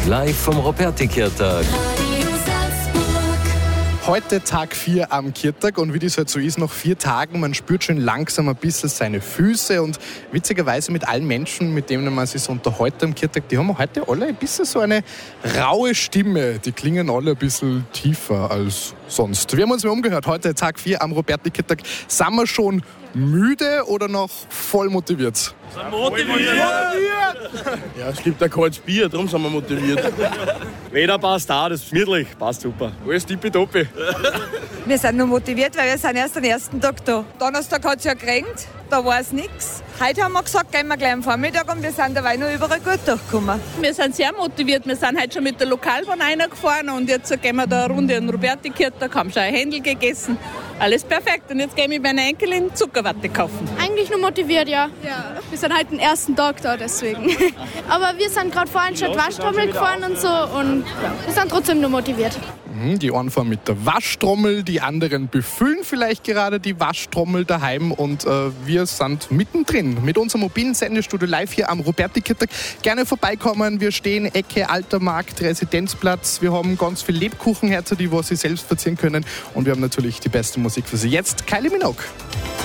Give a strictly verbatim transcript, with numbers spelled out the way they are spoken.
live vom Ruperti-Kirtag. Heute Tag vier am Kirtag und wie das halt so ist, nach vier Tagen, man spürt schon langsam ein bisschen seine Füße und witzigerweise mit allen Menschen, mit denen man sich so unterhält am Kirtag, die haben heute alle ein bisschen so eine raue Stimme. Die klingen alle ein bisschen tiefer als sonst. Wir haben uns mal umgehört, heute Tag vier am Ruperti-Kirtag. Sind wir schon müde oder noch voll motiviert? Sind motiviert! Ja, es gibt ein kaltes Bier, darum sind wir motiviert. Wetter passt auch, das ist gemütlich, passt super. Alles tippitoppi. Wir sind nur motiviert, weil wir sind erst am ersten Tag da. Donnerstag hat es ja geregnet, da war es nichts. Heute haben wir gesagt, gehen wir gleich am Vormittag und wir sind dabei noch überall gut durchgekommen. Wir sind sehr motiviert. Wir sind heute schon mit der Lokalbahn reingefahren und jetzt gehen wir da eine Runde in Ruperti-Kirtag, haben schon ein Händel gegessen. Alles perfekt. Und jetzt gehe ich meine Enkelin Zuckerwatte kaufen. Eigentlich nur motiviert, ja. ja. Wir sind halt den ersten Tag da, deswegen. Aber wir sind gerade vorhin schon Waschtrommel gefahren und so und ja, wir sind trotzdem nur motiviert. Die einen fahren mit der Waschtrommel, die anderen befüllen vielleicht gerade die Waschtrommel daheim und äh, wir sind mittendrin mit unserem mobilen Sendestudio live hier am Ruperti-Kirtag. Gerne vorbeikommen, wir stehen Ecke Alter Markt, Residenzplatz, wir haben ganz viel Lebkuchenherzen, die was Sie selbst verzieren können und wir haben natürlich die beste Musik für Sie. Jetzt Kylie Minogue.